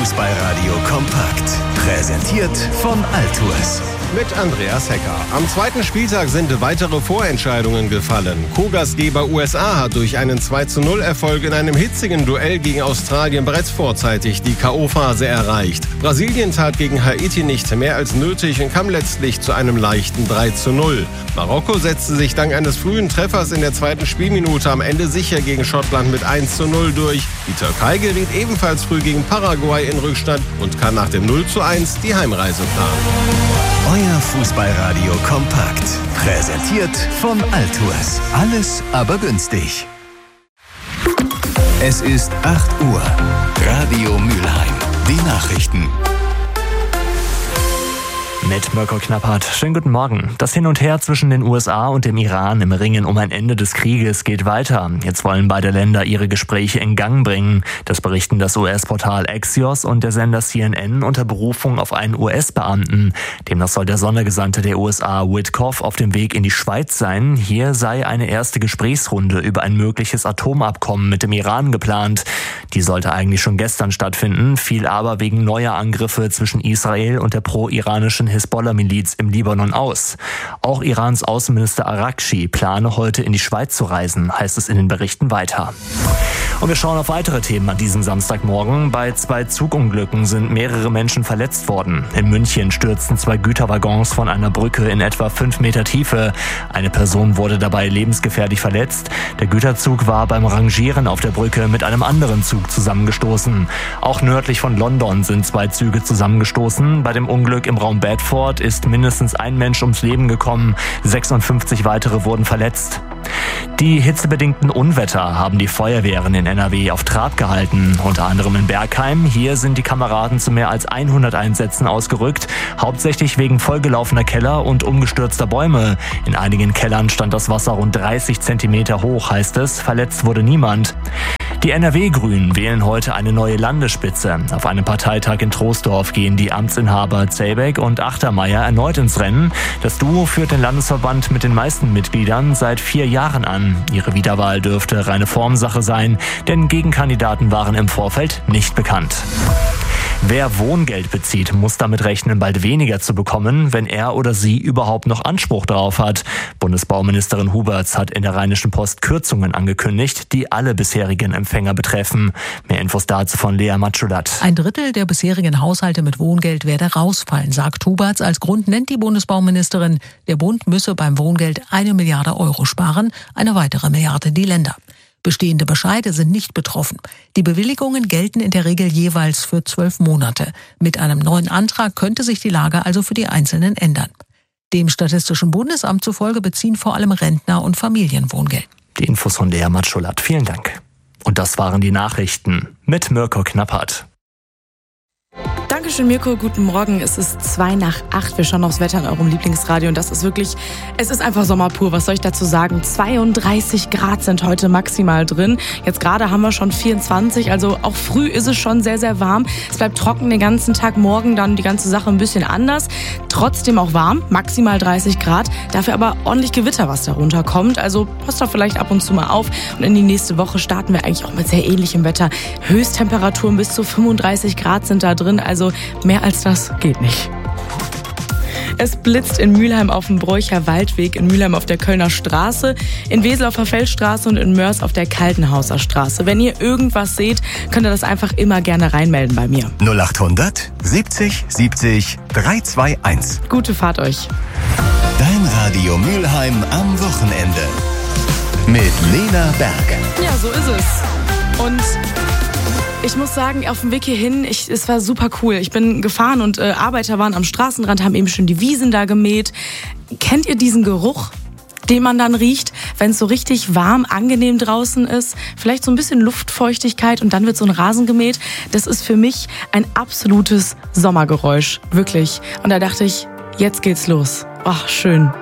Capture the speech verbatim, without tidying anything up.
Fußballradio kompakt. Präsentiert von Altours. Mit Andreas Hecker. Am zweiten Spieltag sind weitere Vorentscheidungen gefallen. Co-Gastgeber U S A hat durch einen zwei zu null Erfolg in einem hitzigen Duell gegen Australien bereits vorzeitig die K O-Phase erreicht. Brasilien tat gegen Haiti nicht mehr als nötig und kam letztlich zu einem leichten drei zu null. Marokko setzte sich dank eines frühen Treffers in der zweiten Spielminute am Ende sicher gegen Schottland mit eins zu null durch. Die Türkei geriet ebenfalls früh gegen Paraguay in Rückstand und kann nach dem null zu eins die Heimreise planen. Euer Fußballradio kompakt. Präsentiert von Altours. Alles aber günstig. Es ist acht Uhr. Radio Mülheim. Die Nachrichten. Mit Mirko Knappert. Schönen guten Morgen. Das Hin und Her zwischen den U S A und dem Iran im Ringen um ein Ende des Krieges geht weiter. Jetzt wollen beide Länder ihre Gespräche in Gang bringen. Das berichten das U S-Portal Axios und der Sender C N N unter Berufung auf einen U S-Beamten. Demnach soll der Sondergesandte der U S A, Witkoff, auf dem Weg in die Schweiz sein. Hier sei eine erste Gesprächsrunde über ein mögliches Atomabkommen mit dem Iran geplant. Die sollte eigentlich schon gestern stattfinden, fiel aber wegen neuer Angriffe zwischen Israel und der pro-iranischen Hisbollah-Miliz im Libanon aus. Auch Irans Außenminister Araghchi plane heute in die Schweiz zu reisen, heißt es in den Berichten weiter. Und wir schauen auf weitere Themen an diesem Samstagmorgen. Bei zwei Zugunglücken sind mehrere Menschen verletzt worden. In München stürzten zwei Güterwaggons von einer Brücke in etwa fünf Meter Tiefe. Eine Person wurde dabei lebensgefährlich verletzt. Der Güterzug war beim Rangieren auf der Brücke mit einem anderen Zug zusammengestoßen. Auch nördlich von London sind zwei Züge zusammengestoßen. Bei dem Unglück im Raum Bedford ist mindestens ein Mensch ums Leben gekommen. sechsundfünfzig weitere wurden verletzt. Die hitzebedingten Unwetter haben die Feuerwehren in N R W auf Trab gehalten, unter anderem in Bergheim. Hier sind die Kameraden zu mehr als hundert Einsätzen ausgerückt, hauptsächlich wegen vollgelaufener Keller und umgestürzter Bäume. In einigen Kellern stand das Wasser rund dreißig Zentimeter hoch, heißt es. Verletzt wurde niemand. Die N R W-Grünen wählen heute eine neue Landesspitze. Auf einem Parteitag in Troisdorf gehen die Amtsinhaber Zejbek und Achtermeier erneut ins Rennen. Das Duo führt den Landesverband mit den meisten Mitgliedern seit vier Jahren an. Ihre Wiederwahl dürfte reine Formsache sein, denn Gegenkandidaten waren im Vorfeld nicht bekannt. Wer Wohngeld bezieht, muss damit rechnen, bald weniger zu bekommen, wenn er oder sie überhaupt noch Anspruch darauf hat. Bundesbauministerin Huberts hat in der Rheinischen Post Kürzungen angekündigt, die alle bisherigen Empfänger betreffen. Mehr Infos dazu von Lea Matschulat. Ein Drittel der bisherigen Haushalte mit Wohngeld werde rausfallen, sagt Huberts. Als Grund nennt die Bundesbauministerin, der Bund müsse beim Wohngeld eine Milliarde Euro sparen, eine weitere Milliarde die Länder. Bestehende Bescheide sind nicht betroffen. Die Bewilligungen gelten in der Regel jeweils für zwölf Monate. Mit einem neuen Antrag könnte sich die Lage also für die Einzelnen ändern. Dem Statistischen Bundesamt zufolge beziehen vor allem Rentner und Familien Wohngeld. Die Infos von Lea Matschulat. Vielen Dank. Und das waren die Nachrichten mit Mirko Knappert. Dankeschön, Mirko. Guten Morgen. Es ist zwei nach acht. Wir schauen aufs Wetter in eurem Lieblingsradio und das ist wirklich, es ist einfach Sommer pur. Was soll ich dazu sagen? zweiunddreißig Grad sind heute maximal drin. Jetzt gerade haben wir schon vierundzwanzig, also auch früh ist es schon sehr, sehr warm. Es bleibt trocken den ganzen Tag, morgen dann die ganze Sache ein bisschen anders. Trotzdem auch warm, maximal dreißig Grad. Dafür aber ordentlich Gewitter, was darunter kommt. Also passt doch vielleicht ab und zu mal auf. Und in die nächste Woche starten wir eigentlich auch mit sehr ähnlichem Wetter. Höchsttemperaturen bis zu fünfunddreißig Grad sind da drin, also mehr als das geht nicht. Es blitzt in Mülheim auf dem Bräucher Waldweg, in Mülheim auf der Kölner Straße, in Wesel auf der Feldstraße und in Mörs auf der Kaltenhauser Straße. Wenn ihr irgendwas seht, könnt ihr das einfach immer gerne reinmelden bei mir. null achthundert siebzig siebzig dreihunderteinundzwanzig. Gute Fahrt euch. Dein Radio Mülheim am Wochenende. Mit Lena Berg. Ja, so ist es. Und ich muss sagen, auf dem Weg hierhin, ich, es war super cool. Ich bin gefahren und äh, Arbeiter waren am Straßenrand, haben eben schon die Wiesen da gemäht. Kennt ihr diesen Geruch, den man dann riecht, wenn es so richtig warm, angenehm draußen ist? Vielleicht so ein bisschen Luftfeuchtigkeit und dann wird so ein Rasen gemäht. Das ist für mich ein absolutes Sommergeräusch, wirklich. Und da dachte ich, jetzt geht's los. Ach, schön.